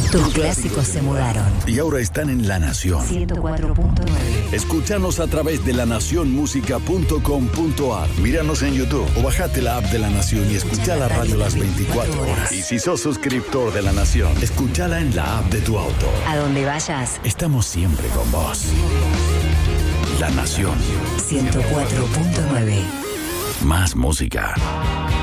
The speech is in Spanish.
Tus clásicos se mudaron. Y ahora están en La Nación. 104.9. Escúchanos a través de lanacionmusica.com.ar. Míranos en YouTube o bajate la app de La Nación y escucha la radio las 24 horas. Y si sos suscriptor de La Nación, escúchala en la app de tu auto. A donde vayas, Estamos siempre con vos. La Nación. 104.9. Más música.